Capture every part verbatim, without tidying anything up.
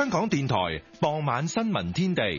香港電台傍晚新聞天地。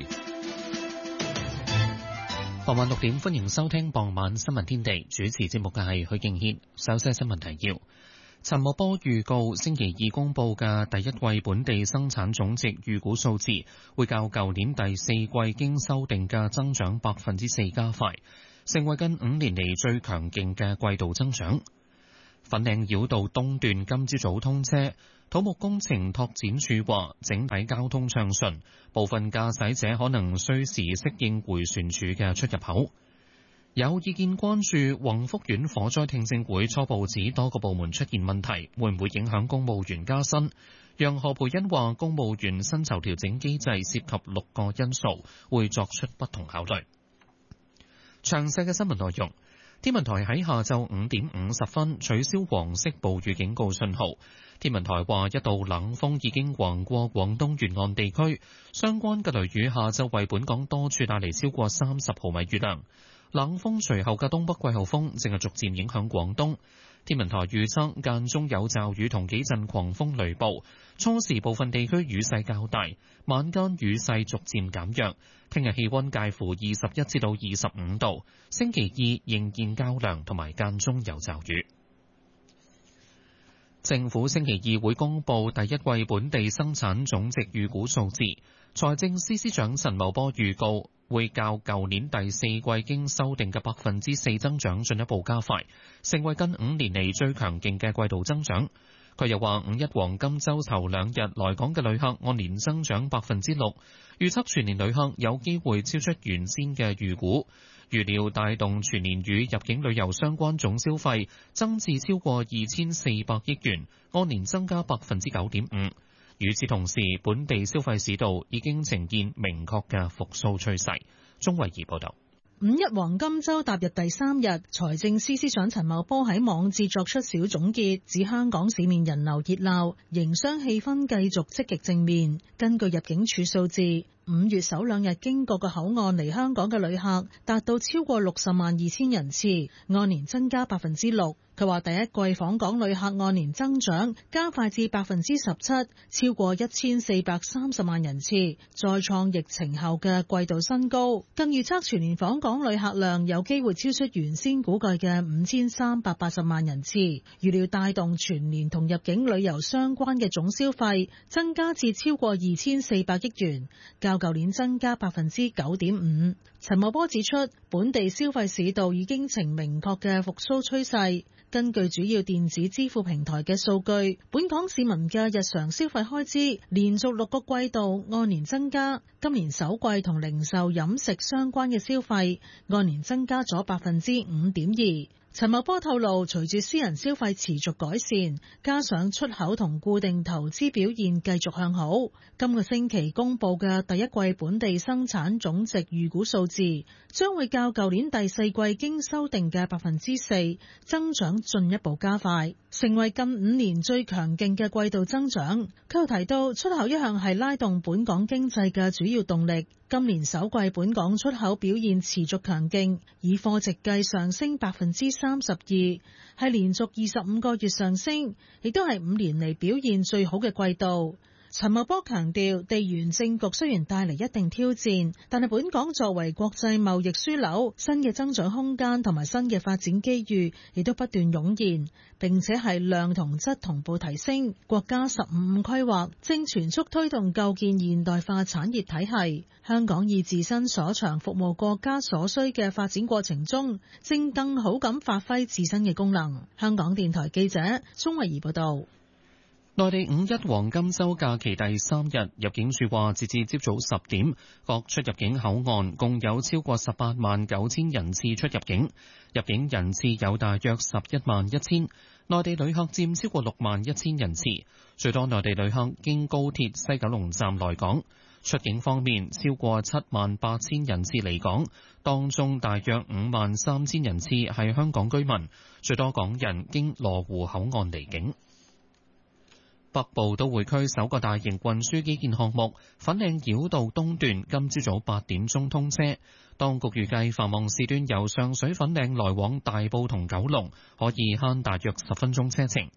傍晚六點，歡迎收聽傍晚新聞天地。主持節目嘅係許敬軒。首先新聞提要：陳茂波預告，星期二公布嘅第一季本地生產總值預估數字，會較舊年第四季經修訂嘅增長百分之四加快，成為近五年嚟最強勁嘅季度增長。粉嶺繞道東段今朝早通車，土木工程拓展署話整體交通暢順，部分駕駛者可能需時適應迴旋處嘅出入口。有意見關注宏福苑火災聽證會初步指多個部門出現問題，會唔會影響公務員加薪？楊何蓓茵話公務員薪酬調整機制涉及六個因素，會作出不同考慮。詳細嘅新聞內容。天文台喺下晝五點五十分取消黃色暴雨警告信號。天文台話一道冷鋒已經橫過廣東沿岸地區，相關嘅雷雨下晝為本港多處帶嚟超過三十毫米雨量。冷鋒隨後嘅東北季候風正係逐漸影響廣東。天文台預測間中有驟雨同幾陣狂風雷暴，初時部分地區雨勢較大，晚間雨勢逐漸減弱。聽日氣溫介乎二十一至到二十五度，星期二仍然較涼，同埋間中有驟雨。政府星期二會公布第一季本地生產總值預估數字，財政司司長陳茂波預告會較舊年第四季經修訂嘅百分之四增長進一步加快，成為近五年嚟最強勁嘅季度增長。佢又話五一黃金週頭兩日來港嘅旅客按年增長百分之六，預測全年旅客有機會超出原先嘅預估，預料帶動全年與入境旅遊相關總消費增至超過二千四百億元，按年增加百分之九點五。與此同時，本地消費市道已經呈現明確嘅復甦趨勢。鍾慧儀報導。 五一黃金週踏入第三日，財政司司長陳茂波喺網誌作出小總結，指香港市面人流熱鬧，營商氣氛繼續積極正面。根據入境處數字，五月首兩日經各個口岸嚟香港嘅旅客達到超過六十萬二千人次，按年增加百分之六。佢話第一季訪港旅客按年增長加快至百分之十七，超過一千四百三十萬人次，再創疫情後嘅季度新高。更預測全年訪港旅客量有機會超出原先估計嘅五千三百八十萬人次，預料帶動全年同入境旅遊相關嘅總消費增加至超過二千四百億元，較舊年增加百分之九點五。陳茂波指出，本地消費市道已經呈明確嘅復甦趨勢。根據主要電子支付平台嘅數據，本港市民嘅日常消費開支連續六個季度按年增加，今年首季同零售飲食相關嘅消費按年增加咗百分之五點二。陳茂波透露，隨住私人消費持續改善，加上出口同固定投資表現繼續向好，今個星期公佈嘅第一季本地生產總值預估數字，將會較舊年第四季經修訂嘅百分之四增長進一步加快，成為近五年最強勁嘅季度增長。佢又提到，出口一向係拉動本港經濟嘅主要動力。今年首季本港出口表現持續強勁，以貨值計上升百分之三十二，係連續二十五個月上升，亦都係五年嚟表現最好嘅季度。陳茂波強調，地緣政局雖然帶嚟一定挑戰，但係本港作為國際貿易樞紐，新嘅增長空間同埋新嘅發展機遇亦都不斷湧現，並且係量同質同步提升。國家十五五規劃正全速推動構建現代化產業體系，香港以自身所長服務國家所需嘅發展過程中，正更好咁發揮自身嘅功能。香港電台記者鍾慧儀報道。 內地五一黃金週假期第三日，入境處話，截至朝早十點，各出入境口岸共有超過十八萬九千人次出入境，入境人次有大約十一萬一千，內地旅客佔超過六萬一千人次，最多內地旅客經高鐵西九龍站來港。出境方面，超過七萬八千人次離港，當中大約五萬三千人次係香港居民，最多港人經羅湖口岸離境。北部都會區首個大型運輸基建項目粉嶺繞道東段今朝早八點鐘通車，當局預計繁忙時段由上水粉嶺來往大埔同九龍可以慳大約十分鐘車程。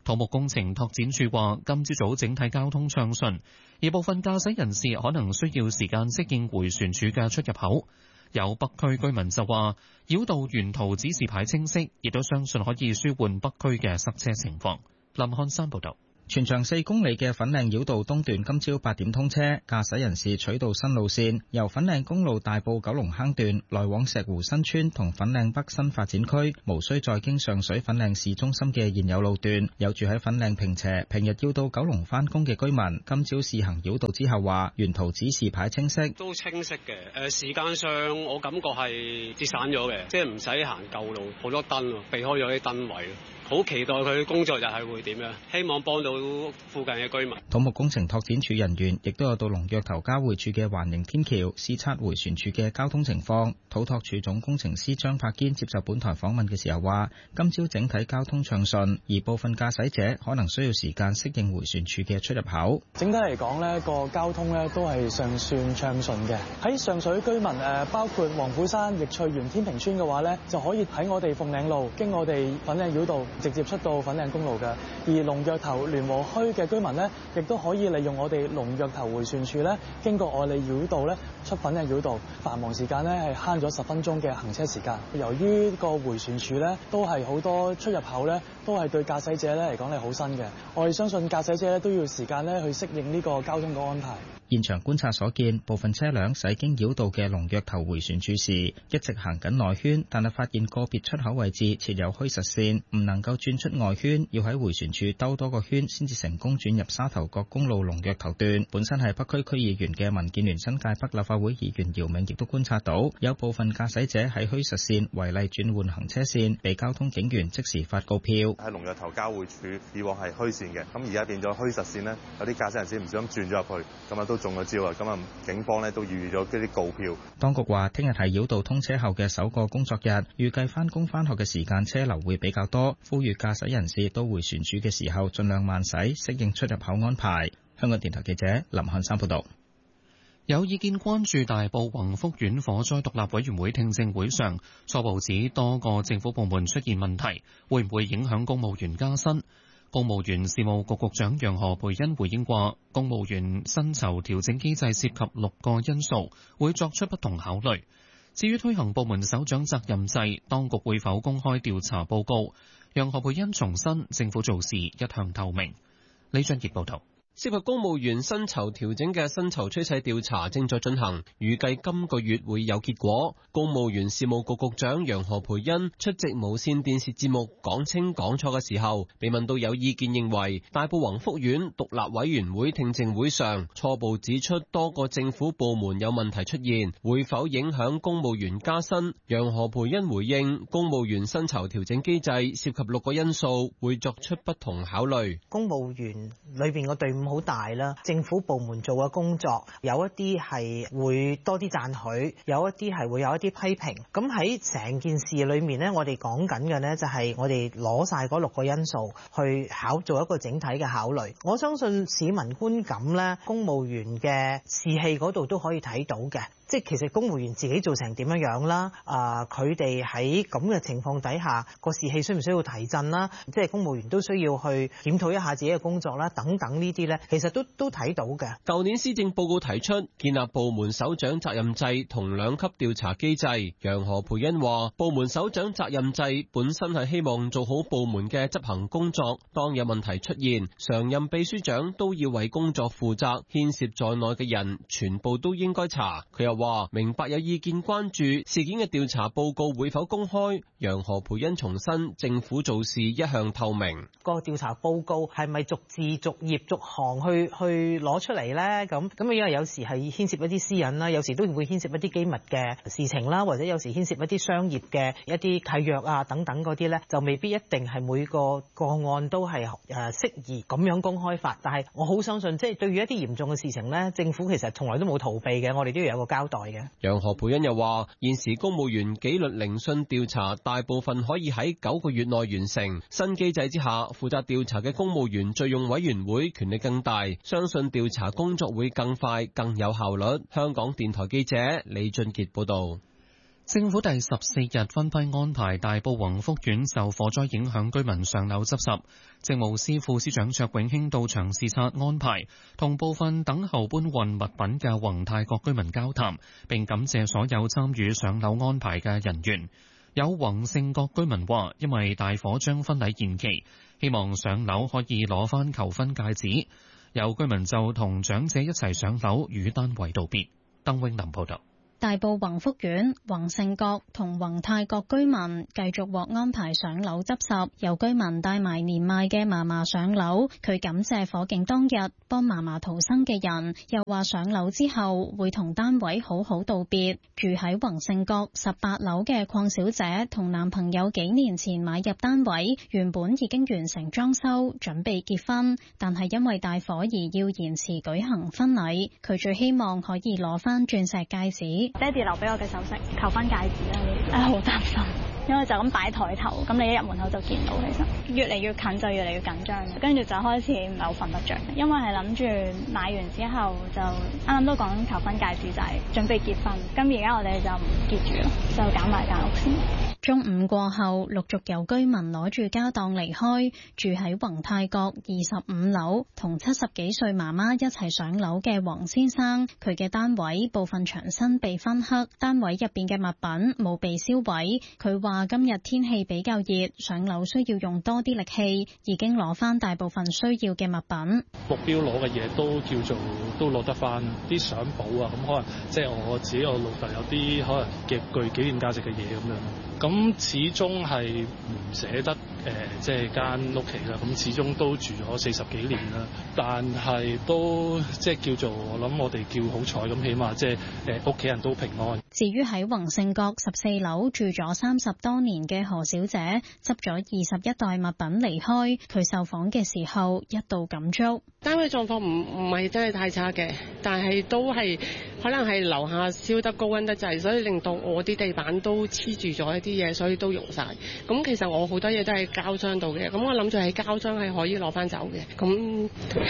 土木工程拓展署話，今朝早整體交通暢順，而部分駕駛人士可能需要時間適應迴旋處嘅出入口。有北區居民就話，繞道沿途指示牌清晰，亦都相信可以舒緩北區嘅塞車情況。林漢山報導。 全長四公里嘅粉嶺繞道東段今朝八點通車，駕駛人士取道新路線，由粉嶺公路大埔九龍坑段來往石湖新村同粉嶺北新發展區，無需再經上水粉嶺市中心嘅現有路段。有住喺粉嶺坪輋，平日要到九龍返工嘅居民，今朝試行繞道之後話，沿途指示牌清晰， 都清晰嘅。誒，時間上我感覺係節省咗嘅，即係唔使行舊路，好多燈，避開咗啲燈位。好期待佢工作日係會點樣，希望幫到附近嘅居民。 土木工程拓展署人員亦都有到龍躍頭交匯處嘅環形天橋視察迴旋處嘅交通情況。土拓署總工程師張柏堅接受本台訪問嘅時候話，今朝整體交通暢順，而部分駕駛者可能需要時間適應迴旋處嘅出入口。 整體嚟講呢個交通呢都係尚算暢順嘅。喺上水居民誒，包括黃埔山、易翠園、天平村嘅話呢，就可以喺我哋鳳嶺路經我哋粉嶺繞道直接出到粉嶺公路嘅。而龍躍頭聯和墟嘅居民呢，亦都可以利用我哋龍躍頭迴旋處呢，經過我哋繞道呢出粉嶺繞道。繁忙時間呢係慳咗十分鐘嘅行車時間。由於個迴旋處呢都係好多出入口呢，都係對駕駛者呢嚟講係好新嘅。我哋相信駕駛者呢都要時間呢去適應呢個交通嘅安排。 現場觀察所見，部分車輛駛經繞道嘅龍躍頭迴旋處時，一直行緊內圈，但係發現個別出口位置設有虛實線，唔能夠轉出外圈，要喺迴旋處兜多個圈先至成功轉入沙頭角公路龍躍頭段。本身係北區區議員嘅民建聯新界北立法會議員姚明亦都觀察到，有部分駕駛者喺虛實線違例轉換行車線，被交通警員即時發告票。 喺龍躍頭交匯處以往係虛線嘅，咁而家變咗虛實線呢，有啲駕駛人士唔小心轉咗入去，咁啊都中咗招啊！咁啊，警方呢都預咗啲告票。當局話，聽日係繞道通車後嘅首個工作日，預計返工返學嘅時間車流會比較多，呼籲駕駛人士到迴旋處嘅時候盡量慢駛，適應出入口安排。香港電台記者林漢山報道。 有意見關注大埔宏福苑火災獨立委員會聽證會上，初步指多個政府部門出現問題，會唔會影響公務員加薪？公務員事務局局長楊何蓓茵回應話，公務員薪酬調整機制涉及六個因素，會作出不同考慮。至於推行部門首長責任制，當局會否公開調查報告？楊何蓓茵重申，政府做事一向透明。李俊傑報道。 涉及公務員薪酬調整嘅薪酬趨勢調查正在進行，預計今個月會有結果。公務員事務局局長楊何蓓茵出席無綫電視節目講清講錯嘅時候，被問到有意見認為大埔宏福苑獨立委員會聽證會上初步指出多個政府部門有問題出現，會否影響公務員加薪？楊何蓓茵回應，公務員薪酬調整機制涉及六個因素，會作出不同考慮。 公務員裏邊個隊伍好大啦，政府部門做嘅工作有一啲係會多啲讚許，有一啲係會有一啲批評。咁喺成件事裏面呢，我哋講緊嘅呢就係我哋攞晒嗰六個因素去考做一個整體嘅考慮。我相信市民觀感呢，公務員嘅士氣嗰度都可以睇到嘅。即係其實公務員自己做成點樣樣啦，啊佢哋喺咁嘅情況底下個士氣需唔需要提振啦？即係公務員都需要去檢討一下自己嘅工作啦，等等呢啲呢，其實都都睇到嘅。 舊年施政報告提出建立部門首長責任制同兩級調查機制。楊何蓓茵話：部門首長責任制本身係希望做好部門嘅執行工作，當有問題出現，常任秘書長都要為工作負責，牽涉在內嘅人全部都應該查。佢又話明白有意見關注事件嘅調查報告會否公開。楊何蓓茵重申，政府做事一向透明。 個調查報告係咪逐字逐頁逐行去去攞出嚟呢？咁咁因為有時係牽涉一啲私隱啦，有時都會牽涉一啲機密嘅事情啦，或者有時牽涉一啲商業嘅一啲契約啊等等嗰啲呢，就未必一定係每個個案都係誒適宜咁樣公開法。但係我好相信，即係對於一啲嚴重嘅事情呢，政府其實從來都冇逃避嘅，我哋都要有個交代嘅。 楊何蓓茵又話：現時公務員紀律聆訊調查大部分可以喺九個月內完成，新機制之下，負責調查嘅公務員敘用委員會權力更大，相信調查工作會更快、更有效率。香港電台記者李俊傑報道。 政府第十四日分批安排大埔宏福苑受火災影響居民上樓執拾。政務司副司長卓永興到場視察安排，同部分等候搬運物品嘅宏泰閣居民交談，並感謝所有參與上樓安排嘅人員。有宏盛閣居民話，因為大火將婚禮延期，希望上樓可以攞返求婚戒指。有居民就同長者一齊上樓與單位道別。鄧永林報道。 大埔宏福苑、宏盛閣同宏泰閣居民繼續獲安排上樓執拾，有居民帶埋年邁嘅嫲嫲上樓，佢感謝火警當日幫嫲嫲逃生嘅人，又話上樓之後會同單位好好道別。住喺宏盛閣十八樓嘅鄺小姐同男朋友幾年前買入單位，原本已經完成裝修，準備結婚，但係因為大火而要延遲舉行婚禮。佢最希望可以攞返鑽石戒指。 爹哋留俾我嘅首飾，求婚戒指啦，誒好擔心，因為就咁擺台頭，咁你一入門口就見到，其實越嚟越近就越嚟越緊張，跟住就開始唔係好瞓得着，因為係諗住買完之後就啱啱都講求婚戒指就係準備結婚，咁而家我哋就唔結住咯，就揀埋間屋先。 中午過後，陸續有居民攞住家當離開。住喺宏泰閣二十五樓同七十幾歲媽媽一齊上樓嘅黃先生，佢嘅單位部分牆身被燻黑，單位入邊嘅物品冇被燒毀。佢話今日天氣比較熱，上樓需要用多啲力氣，已經攞翻大部分需要嘅物品。 目標攞嘅嘢都叫做都攞得翻，啲相簿啊，咁可能即係我自己我老豆有啲可能極具紀念價值嘅嘢咁樣。咁始終係唔捨得誒，即係間屋企啦。咁始終都住咗四十幾年啦，但係都即係叫做我諗，我哋叫好彩咁，起碼即係誒屋企人都平安。 至於喺宏盛閣十四樓住咗三十多年嘅何小姐，執咗二十一袋物品離開。佢受訪嘅時候一度感觸， 單位狀況唔唔係真係太差嘅，但係都係可能係樓下燒得高溫得滯，所以令到我啲地板都黐住咗一啲嘢，所以都溶晒。咁其實我好多嘢都係膠箱度嘅，咁我諗住喺膠箱係可以攞翻走嘅。咁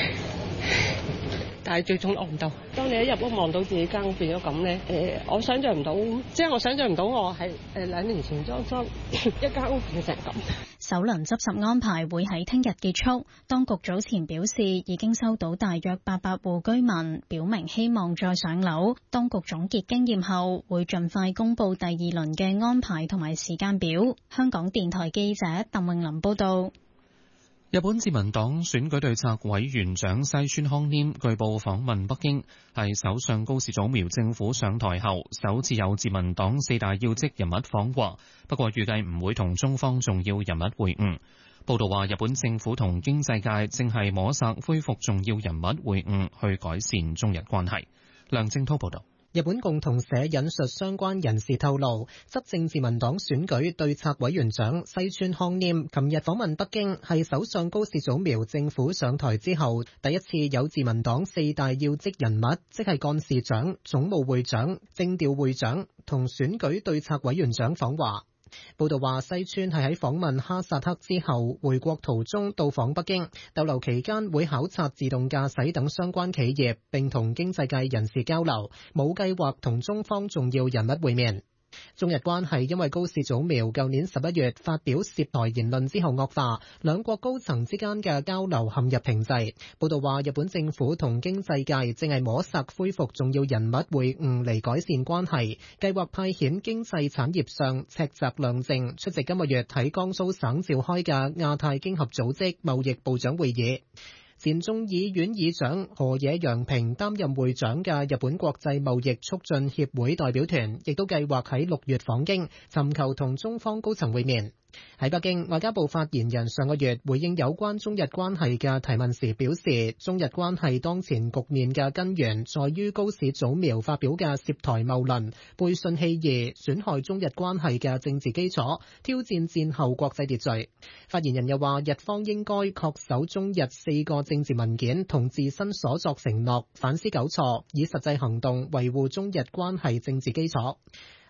但係最終攞唔到。當你一入屋望到自己間屋變咗咁咧，誒，我想象唔到，即係我想象唔到我係誒兩年前裝修一間屋變成咁。 首輪執拾安排會喺聽日結束。當局早前表示已經收到大約八百戶居民表明希望再上樓。當局總結經驗後，會盡快公布第二輪嘅安排同埋時間表。香港電台記者鄧穎琳報道。 日本自民黨選舉對策委員長西村康稔據報訪問北京，係首相高市早苗政府上台後首次有自民黨四大要職人物訪華，不過預計唔會同中方重要人物會晤。報道話，日本政府同經濟界正係摸索恢復重要人物會晤，去改善中日關係。梁正滔報道。 日本共同社引述相關人士透露，執政自民黨選舉對策委員長西村康稔琴日訪問北京，係首相高市早苗政府上台之後第一次有自民黨四大要職人物，即係幹事長、總務會長、政調會長同選舉對策委員長訪華。報道話，西村係喺訪問哈薩克之後回國途中到訪北京，逗留期間會考察自動駕駛等相關企業，並同經濟界人士交流，冇計劃同中方重要人物會面。中日關係因為高市早苗舊年十一月發表涉台言論之後惡化，兩國高層之間嘅交流陷入停滯。報道話，日本政府同經濟界正係摸索恢復重要人物會晤嚟改善關係，計劃派遣經濟產業相赤澤亮正出席今個月喺江蘇省召開嘅亞太經合組織貿易部長會議。前眾議院議長河野洋平擔任會長嘅日本國際貿易促進協會代表團，亦都計劃喺六月訪京，尋求同中方高層會面。喺北京，外交部發言人上個月回應有關中日關係嘅提問時表示，中日關係當前局面嘅根源在於高市早苗發表嘅涉台謬論，背信棄義，損害中日關係嘅政治基礎，挑戰戰後國際秩序。發言人又話，日方應該恪守中日四個政治文件同自身所作承諾，反思糾錯，以實際行動維護中日關係政治基礎。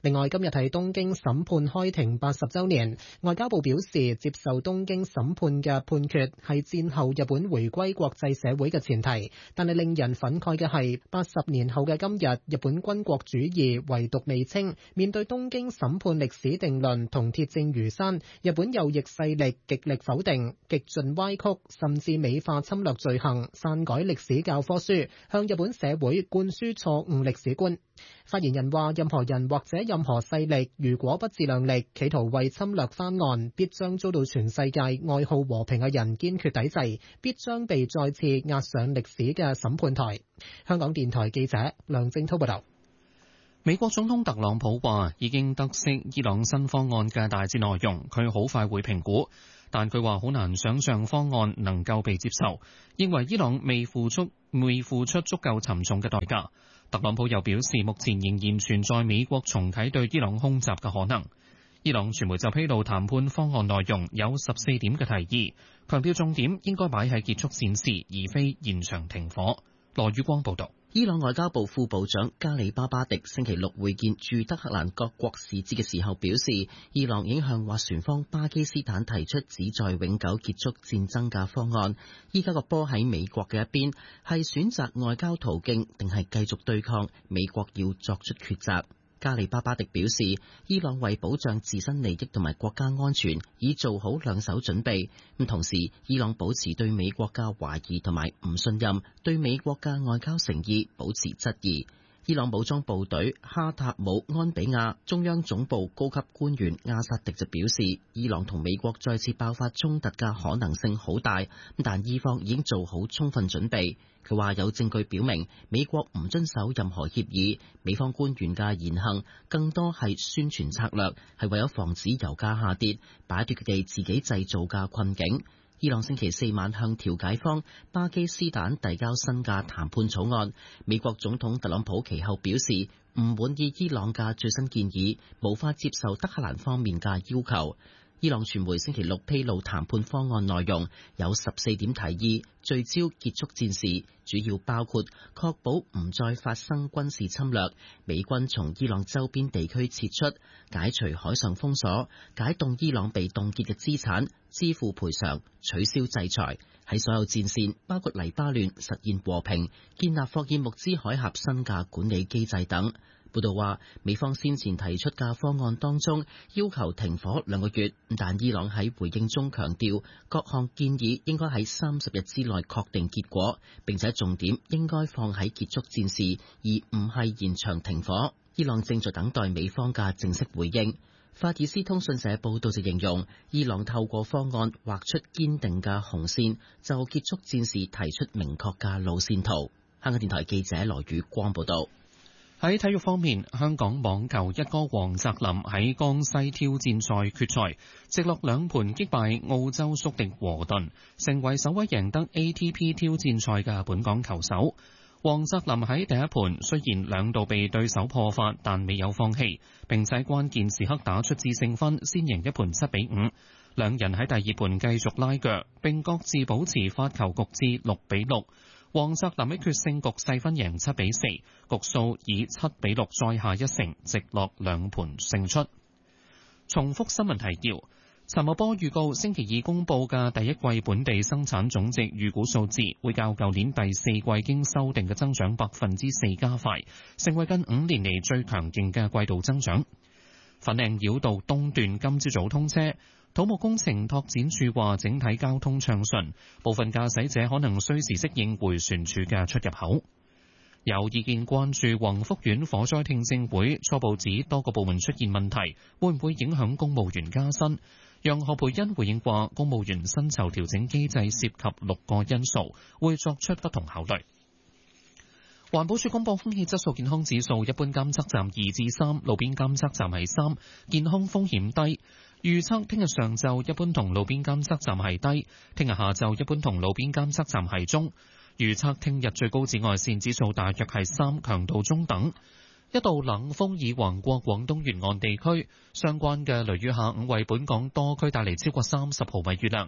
另外，今日係東京審判開庭八十週年，外交部表示，接受東京審判嘅判決係戰後日本回歸國際社會嘅前提，但係令人憤慨嘅係，八十年後嘅今日，日本軍國主義唯獨未清，面對東京審判歷史定論同鐵證如山，日本右翼勢力極力否定、極盡歪曲，甚至美化侵略罪行，篡改歷史教科書，向日本社會灌輸錯誤歷史觀。發言人話：任何人或者任何勢力，如果不自量力，企圖為侵略翻案，必將遭到全世界愛好和平嘅人堅決抵制，必將被再次押上歷史嘅審判台。香港電台記者梁正滔報道。 美國總統特朗普話已經得悉伊朗新方案嘅大致內容，佢好快會評估，但佢話好難想像方案能夠被接受，認為伊朗未付出未付出足夠沉重嘅代價。特朗普又表示，目前仍然存在美國重啟對伊朗空襲嘅可能。伊朗傳媒就披露談判方案內容有十四點嘅提議，強調重點應該擺喺結束戰事，而非延長停火。羅宇光報道。 伊朗外交部副部長加里巴巴迪星期六會見駐德黑蘭各國使節嘅時候表示，伊朗已經向斡旋方巴基斯坦提出旨在永久結束戰爭嘅方案，依家個波喺美國嘅一邊，係選擇外交途徑定係繼續對抗，美國要作出抉擇。加里巴巴迪表示，伊朗為保障自身利益同埋國家安全，已做好兩手準備。咁同時，伊朗保持對美國嘅懷疑同埋唔信任，對美國嘅外交誠意保持質疑。伊朗武裝部隊哈塔姆安比亞中央總部高級官員阿薩迪就表示，伊朗同美國再次爆發衝突嘅可能性好大，但伊方已經做好充分準備。佢話有證據表明美國唔遵守任何協議，美方官員嘅言行更多係宣傳策略，係為咗防止油價下跌，擺脫佢哋自己製造嘅困境。伊朗星期四晚向調解方巴基斯坦遞交新嘅談判草案，美國總統特朗普其後表示唔滿意伊朗嘅最新建議，無法接受德黑蘭方面嘅要求。伊朗傳媒星期六披露談判方案內容有十四點提議，聚焦結束戰事，主要包括確保唔再發生軍事侵略，美軍從伊朗周邊地區撤出，解除海上封鎖，解凍伊朗被凍結嘅資產，支付賠償，取消制裁，喺所有戰線包括黎巴嫩實現和平，建立霍爾木茲海峽新嘅管理機制等。報道話，美方先前提出嘅方案當中要求停火兩個月，但伊朗喺回應中強調，各項建議應該喺三十日之內確定結果，並且重點應該放喺結束戰事，而唔係延長停火。伊朗正在等待美方嘅正式回應。法爾斯通訊社報道就形容，伊朗透過方案畫出堅定嘅紅線，就結束戰事提出明確嘅路線圖。香港電台記者羅宇光報道。 喺體育方面，香港網球一哥黃澤林喺江西挑戰賽決賽直落兩盤擊敗澳洲宿敵和頓，成為首位贏得 A T P 挑戰賽嘅本港球手。黃澤林喺第一盤雖然兩度被對手破發，但未有放棄，並且關鍵時刻打出致勝分，先贏一盤七比五。兩人喺第二盤繼續拉鋸，並各自保持發球局至六比六。黃澤林喺決勝局細分贏七比四，局數以七比六再下一城，直落兩盤勝出。重複新聞提要：陳茂波預告星期二公佈嘅第一季本地生產總值預估數字會較舊年第四季經修訂嘅增長百分之四加快，成為近五年嚟最強勁嘅季度增長。粉嶺繞道東段今朝早通車。土木工程拓展處話，整體交通暢順，部分駕駛者可能需時適應迴旋處嘅出入口。有意見關注宏福苑火災聽證會，初步指多個部門出現問題，會唔會影響公務員加薪？楊何蓓茵回應話，公務員薪酬調整機制涉及六個因素，會作出不同考慮。環保署公布空氣質素健康指數，一般監測站二至三，路邊監測站係三，健康風險低。預測聽日上晝一般同路邊監測站係低，聽日下晝一般同路邊監測站係中。預測聽日最高紫外線指數大約係三，強度中等。一道冷鋒已橫過廣東沿岸地區，相關嘅雷雨下午為本港多區帶嚟超過三十毫米雨量。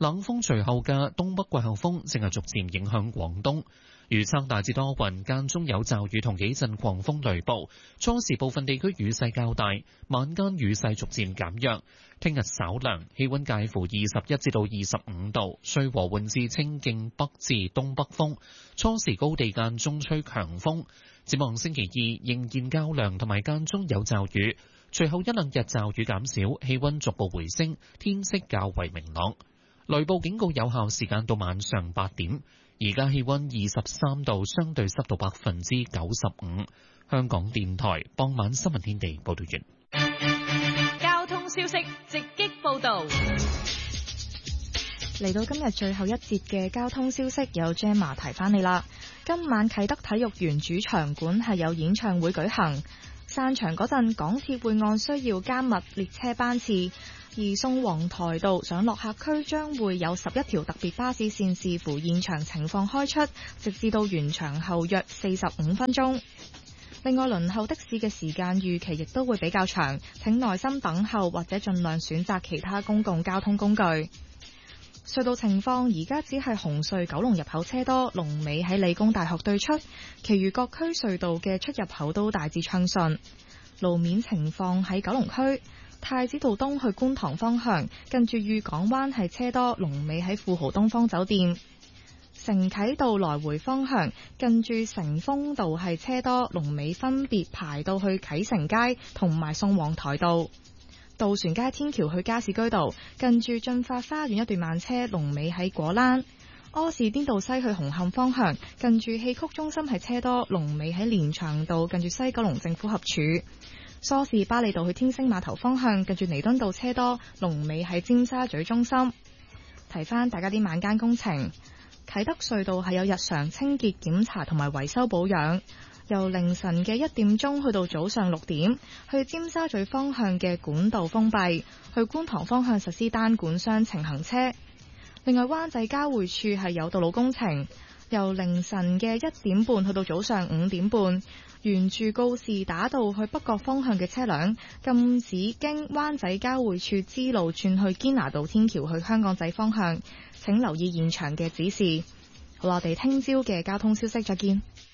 冷鋒隨後嘅東北季候風正係逐漸影響廣東。預測大致多雲，間中有驟雨同幾陣狂風雷暴，初時部分地區雨勢較大，晚間雨勢逐漸減弱。聽日稍涼，氣溫介乎二十一至到二十五度，吹和緩至清勁北至東北風，初時高地間中吹強風。展望星期二仍然較涼，同埋間中有驟雨，隨後一兩日驟雨減少，氣溫逐步回升，天色較為明朗。雷暴警告有效時間到晚上八點。而家氣溫二十三度，相對濕度百分之九十五。香港電台傍晚新聞天地報道完。 交通消息直擊報道。嚟到今日最後一節嘅交通消息，有 Gemma 提翻你啦。今晚啟德體育園主場館係有演唱會舉行，散場嗰陣港鐵會按需要加密列車班次。而宋皇台道上落客區將會有十一條特別巴士線視乎現場情況開出，直至到完場後約四十五分鐘。另外，輪候的士嘅時間預期亦都會比較長，請耐心等候或者盡量選擇其他公共交通工具。隧道情況而家只係紅隧九龍入口車多，龍尾喺理工大學對出，其餘各區隧道嘅出入口都大致暢順。路面情況喺九龍區太子道東去觀塘方向，近住裕港灣係車多，龍尾喺富豪東方酒店。承啟道來回方向，近住成豐道係車多，龍尾分別排到去啟成街同埋宋皇台道。渡船街天橋去加士居道，近住駿發花園一段慢車，龍尾喺果欄。柯士甸道西去紅磡方向，近住戲曲中心係車多，龍尾喺連翔道近住西九龍政府合署。梳士巴利道去天星碼頭方向，近住彌敦道車多，龍尾喺尖沙咀中心。提翻大家啲晚間工程，啟德隧道係有日常清潔檢查同埋維修保養，由凌晨嘅一點鐘去到早上六點，去尖沙咀方向嘅管道封閉，去觀塘方向實施單管雙程行車。另外，灣仔交匯處係有道路工程，由凌晨嘅一點半去到早上五點半，沿住告士打道去北角方向嘅車輛禁止經灣仔交匯處支路轉去堅拿道天橋去香港仔方向，請留意現場嘅指示。好啦，我哋聽朝嘅交通消息再見。